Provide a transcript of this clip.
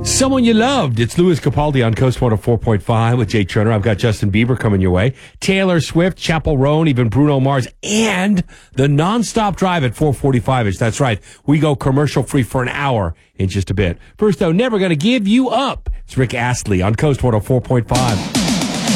Someone you loved. It's Louis Capaldi on Coast 104.5 with Jay Turner. I've got Justin Bieber coming your way. Taylor Swift, Chappell Roan, even Bruno Mars, and the nonstop drive at 445-ish. That's right. We go commercial free for an hour in just a bit. First, though, never going to give you up. It's Rick Astley on Coast 104.5.